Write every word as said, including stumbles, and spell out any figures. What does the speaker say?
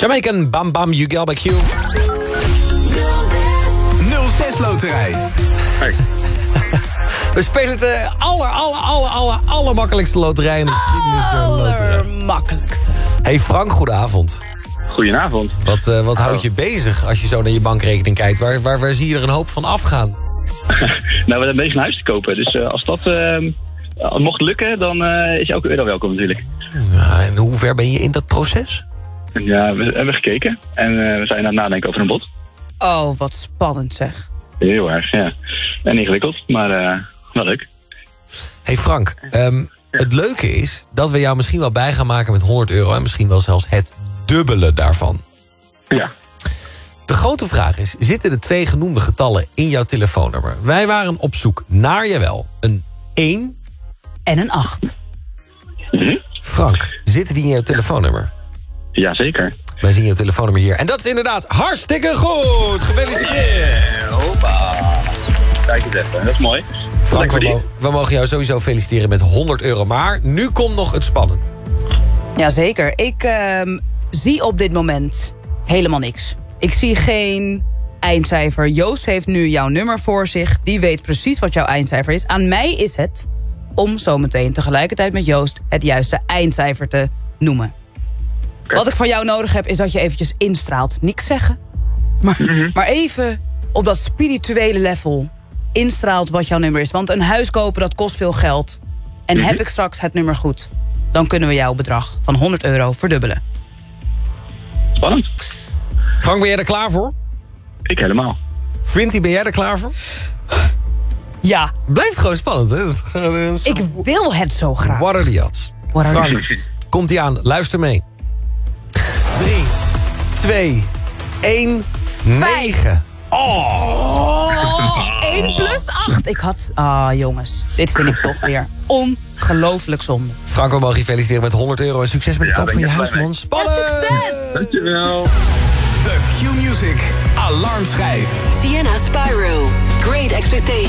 Jamaican Bam Bam You Girl by Q. nul zes Loterij. Hey. We spelen de aller, aller, aller, aller, allermakkelijkste loterij in de geschiedenis. Allermakkelijkste. Hey Frank, goedenavond. Goedenavond. Wat, uh, wat houdt je bezig als je zo naar je bankrekening kijkt? Waar, waar, waar zie je er een hoop van afgaan? Nou, we zijn bezig een huis te kopen. Dus uh, als dat uh, mocht lukken, dan uh, is elke euro welkom natuurlijk. Ja, en hoe ver ben je in dat proces? Ja, we hebben gekeken. En uh, we zijn aan het nadenken over een bod. Oh, wat spannend zeg. Heel erg, ja. En ingewikkeld, maar uh, wel leuk. Hey Frank, um, het leuke is dat we jou misschien wel bij gaan maken met honderd euro... en misschien wel zelfs het dubbele daarvan. Ja. De grote vraag is, zitten de twee genoemde getallen in jouw telefoonnummer? Wij waren op zoek naar, jawel, een één... En een acht. Mm-hmm. Frank, zitten die in jouw telefoonnummer? Jazeker. Wij zien jouw telefoonnummer hier. En dat is inderdaad hartstikke goed. Gefeliciteerd. Yeah, hoppa. Kijk eens even, dat is mooi. Frank, we mogen, we mogen jou sowieso feliciteren met honderd euro. Maar nu komt nog het spannend. Jazeker. Ik uh, zie op dit moment helemaal niks. Ik zie geen eindcijfer. Joost heeft nu jouw nummer voor zich. Die weet precies wat jouw eindcijfer is. Aan mij is het om zometeen tegelijkertijd met Joost het juiste eindcijfer te noemen. Okay. Wat ik van jou nodig heb is dat je eventjes instraalt. Niks zeggen. Maar, mm-hmm. maar even op dat spirituele level instraalt wat jouw nummer is. Want een huis kopen, dat kost veel geld. En mm-hmm. heb ik straks het nummer goed, dan kunnen we jouw bedrag van honderd euro verdubbelen. Spannend. Frank, ben jij er klaar voor? Ik helemaal. Vinty, ben jij er klaar voor? Ja. Blijft gewoon spannend, hè? Ik wil het zo graag. What are the odds? What are Frank, komt ie aan. Luister mee. drie, twee, één, negen. Oh, één plus acht. Ik had... Ah, jongens. Dit vind ik toch weer ongelooflijk zonde. Frank, we mogen je feliciteren met honderd euro. En succes met de ja, koop van je huis, man. Spannend! Ja, succes! Dankjewel. De Q-Music Alarmschijf. Sienna Spyro. Great Expectations.